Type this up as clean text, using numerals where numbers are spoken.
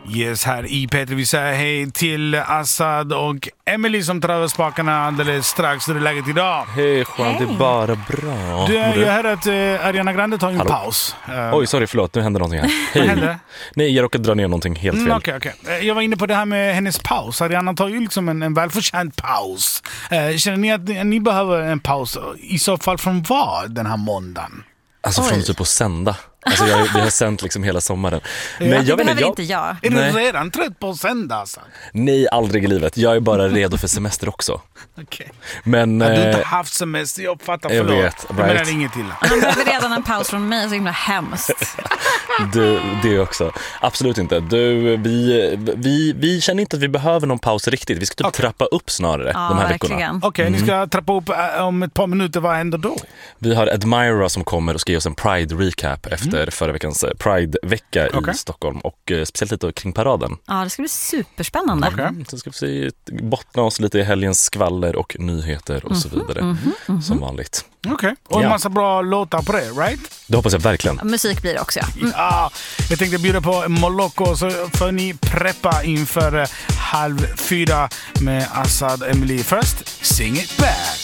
Yes, här i Peter vi säger hej till Assad och Emily som tar över spakarna alldeles strax. Hur är läget idag? Hej Juan, det är bara bra. Jag hörde att Ariana Grande tar en paus. Oj, sorry, förlåt, nu händer någonting här. Vad hände? Nej, jag råkade dra ner någonting helt fel. Okej. Jag var inne på det här med hennes paus. Ariana tar ju liksom en välförtjänt paus. Känner ni att ni behöver en paus? I så fall från vad den här måndagen? Alltså från typ på söndag. Alltså vi har sänt liksom hela sommaren. Men jag behöver inte jag. Är du redan trött på söndag? Alltså? Nej, aldrig i livet. Jag är bara redo för semester också. Okay. Men har du inte haft semester? Jag uppfattar, förlåt. Jag vet, right. Men det är inget till. Han behöver redan en paus från mig, så himla hemskt. Det också. Absolut inte. Vi känner inte att vi behöver någon paus riktigt. Vi ska typ trappa upp snarare de här veckorna. Okej, ni ska trappa upp om ett par minuter. Vad händer då? Vi har Admira som kommer och ska ge oss en Pride-recap efter förra veckans Pride-vecka i Stockholm och speciellt lite kring paraden. Ja, det ska bli superspännande. Så ska vi bottna oss lite i helgens skvaller och nyheter och så vidare som vanligt. Okej, och en massa bra låtar på det, right? Det hoppas jag verkligen. Musik blir det också, ja. Jag tänkte bjuda på Moloko så får ni preppa inför 3:30 med Assad Emily. First, sing it back.